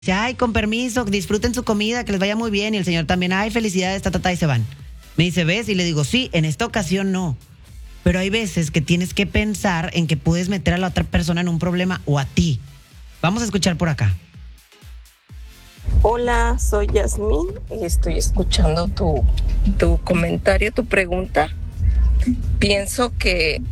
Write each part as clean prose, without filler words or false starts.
Dice, ay, con permiso, disfruten su comida, que les vaya muy bien. Y el señor también, ay, felicidades, y se van. Me dice, ¿ves? Y le digo, sí, en esta ocasión no. Pero hay veces que tienes que pensar en que puedes meter a la otra persona en un problema o a ti. Vamos a escuchar por acá. Hola, soy Yasmín y estoy escuchando tu comentario, tu pregunta. Pienso que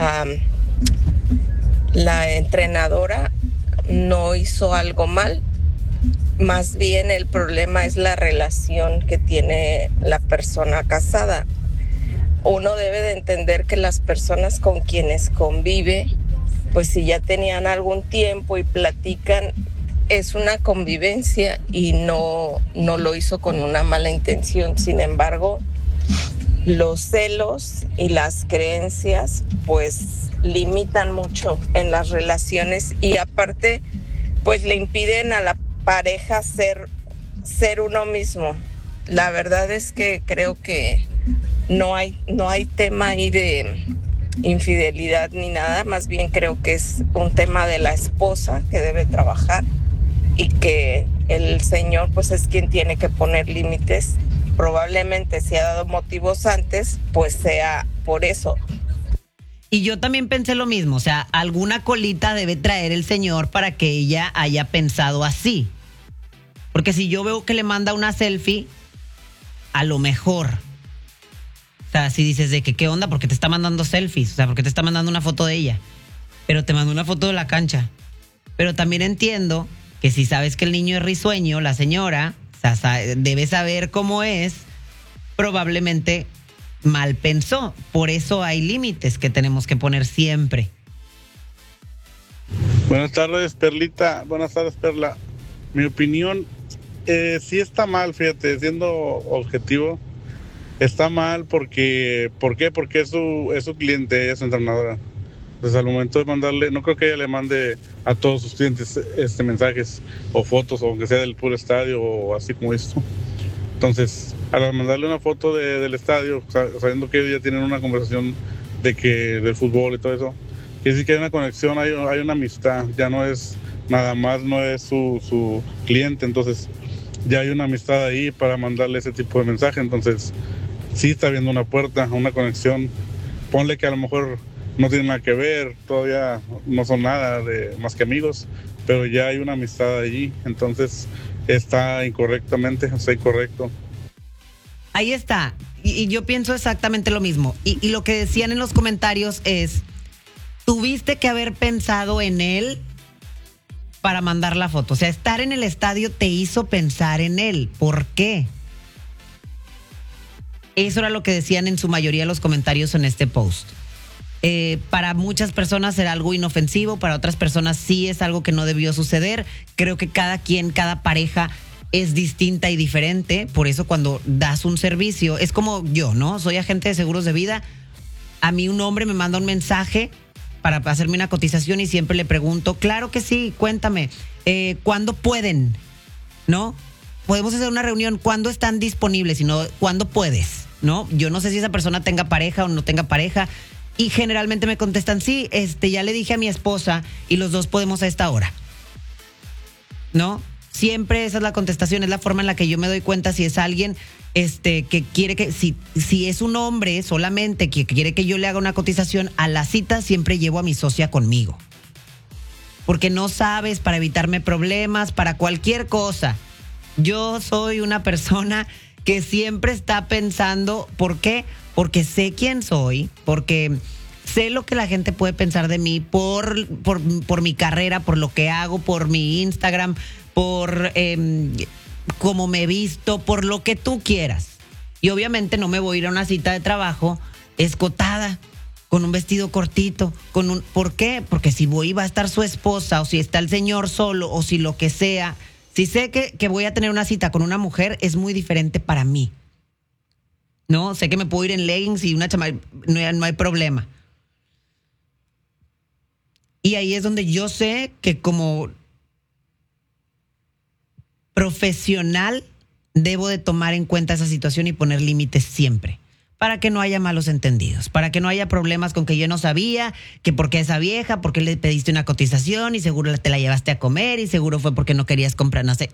la entrenadora no hizo algo mal. Más bien el problema es la relación que tiene la persona casada. Uno debe de entender que las personas con quienes convive, pues si ya tenían algún tiempo y platican, es una convivencia y no lo hizo con una mala intención. Sin embargo, los celos y las creencias pues limitan mucho en las relaciones y aparte pues le impiden a la pareja ser uno mismo. La verdad es que creo que no hay tema ahí de infidelidad ni nada, más bien creo que es un tema de la esposa que debe trabajar y que el señor pues es quien tiene que poner límites. Probablemente si ha dado motivos antes, pues sea por eso. Y yo también pensé lo mismo, o sea, alguna colita debe traer el señor para que ella haya pensado así. Porque si yo veo que le manda una selfie, a lo mejor. O sea, si dices de que qué onda, porque te está mandando selfies, o sea, porque te está mandando una foto de ella. Pero te mandó una foto de la cancha. Pero también entiendo que si sabes que el niño es risueño, la señora, o sea, debe saber cómo es, probablemente mal pensó. Por eso hay límites que tenemos que poner siempre. Buenas tardes, Perlita. Buenas tardes, Perla. Mi opinión, sí está mal, fíjate, siendo objetivo, está mal porque, ¿por qué? Porque es su cliente, ella es su entrenadora. Entonces al momento de mandarle, no creo que ella le mande a todos sus clientes mensajes o fotos, o aunque sea del puro estadio o así como esto. Entonces, al mandarle una foto del estadio, sabiendo que ellos ya tienen una conversación del fútbol y todo eso, quiere decir que hay una conexión, hay una amistad, ya no es nada más, no es su cliente, entonces ya hay una amistad ahí para mandarle ese tipo de mensaje. Entonces sí está habiendo una puerta, una conexión. Ponle que a lo mejor no tienen nada que ver, todavía no son nada más que amigos, pero ya hay una amistad allí, entonces está incorrecto. Ahí está. Y yo pienso exactamente lo mismo. Y lo que decían en los comentarios es, tuviste que haber pensado en él para mandar la foto. O sea, estar en el estadio te hizo pensar en él. ¿Por qué? Eso era lo que decían en su mayoría los comentarios en este post. Para muchas personas era algo inofensivo, para otras personas sí es algo que no debió suceder. Creo que cada pareja es distinta y diferente. Por eso cuando das un servicio, es como yo, ¿no? Soy agente de seguros de vida. A mí un hombre me manda un mensaje para hacerme una cotización y siempre le pregunto, claro que sí, cuéntame, ¿cuándo pueden? ¿No? Podemos hacer una reunión, ¿cuándo están disponibles? Sino, ¿cuándo puedes? ¿No? Yo no sé si esa persona tenga pareja o no tenga pareja. Y generalmente me contestan, sí, ya le dije a mi esposa y los dos podemos a esta hora. ¿No? Siempre esa es la contestación, es la forma en la que yo me doy cuenta si es alguien que quiere que, si es un hombre solamente que quiere que yo le haga una cotización, a la cita siempre llevo a mi socia conmigo. Porque no sabes, para evitarme problemas, para cualquier cosa. Yo soy una persona que siempre está pensando, ¿por qué? Porque sé quién soy, porque sé lo que la gente puede pensar de mí por mi carrera, por lo que hago, por mi Instagram, por cómo me he visto, por lo que tú quieras. Y obviamente no me voy a ir a una cita de trabajo escotada, con un vestido cortito, ¿por qué? Porque si va a estar su esposa, o si está el señor solo, o si lo que sea, si sé que voy a tener una cita con una mujer, es muy diferente para mí. No, sé que me puedo ir en leggings y una chamarra, no hay problema. Y ahí es donde yo sé que como profesional debo de tomar en cuenta esa situación y poner límites siempre. para que no haya malos entendidos, para que no haya problemas con que yo no sabía, que por qué esa vieja, por qué le pediste una cotización y seguro te la llevaste a comer y seguro fue porque no querías comprar, no sé.